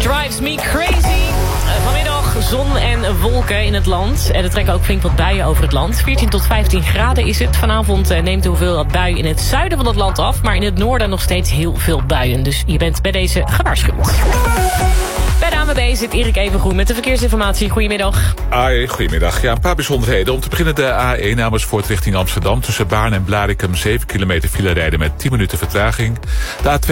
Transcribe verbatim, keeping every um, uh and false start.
Drives Me Crazy. Vanmiddag zon en wolken in het land. Er trekken ook flink wat buien over het land. veertien tot vijftien graden is het. Vanavond neemt de hoeveelheid buien in het zuiden van het land af. Maar in het noorden nog steeds heel veel buien. Dus je bent bij deze gewaarschuwd. Bij de A N W B zit Erik Evengroen met de verkeersinformatie. Goedemiddag. Hoi, goedemiddag. Ja, een paar bijzonderheden. Om te beginnen de A één Amersfoort richting Amsterdam. Tussen Baarn en Blaricum zeven kilometer file rijden met tien minuten vertraging. De A twee